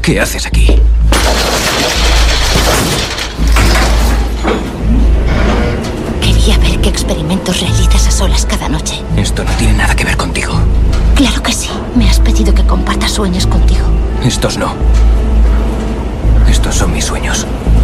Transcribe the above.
¿Qué haces aquí? Quería ver qué experimentos realizas a solas cada noche. Esto no tiene nada que ver contigo. Claro que sí. Me has pedido que comparta sueños contigo. Estos no. Estos son mis sueños.